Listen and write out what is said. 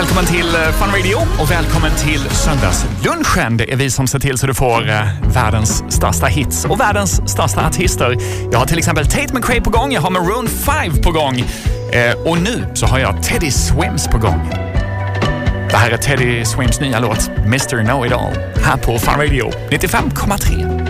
Välkommen till Fun Radio och välkommen till söndagslunchen. Det är vi som ser till så du får världens största hits och världens största artister. Jag har till exempel Tate McRae på gång, jag har Maroon 5 på gång och nu så har jag Teddy Swims på gång. Det här är Teddy Swims nya låt Mr. Know It All här på Fun Radio 95,3.